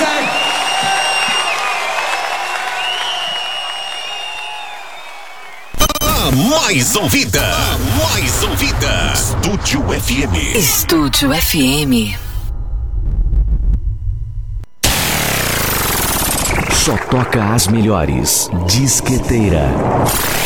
Mais ouvida, mais ouvida. Estúdio FM. Estúdio FM. Só toca as melhores. Disqueteira.